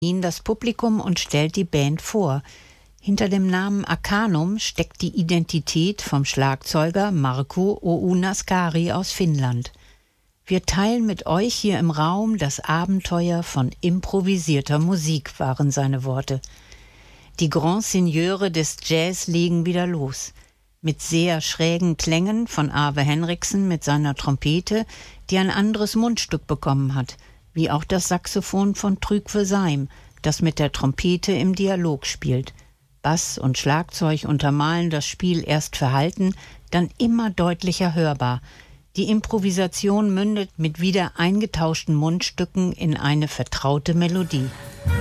ihn das Publikum und stellt die Band vor. Hinter dem Namen Arcanum steckt die Identität vom Schlagzeuger Markku Ounaskari aus Finnland. Wir teilen mit euch hier im Raum das Abenteuer von improvisierter Musik, waren seine Worte. Die Grand Signeure des Jazz legen wieder los. Mit sehr schrägen Klängen von Ave Henriksen mit seiner Trompete, die ein anderes Mundstück bekommen hat, wie auch das Saxophon von Trygve Seim, das mit der Trompete im Dialog spielt. Bass und Schlagzeug untermalen das Spiel erst verhalten, dann immer deutlicher hörbar. Die Improvisation mündet mit wieder eingetauschten Mundstücken in eine vertraute Melodie.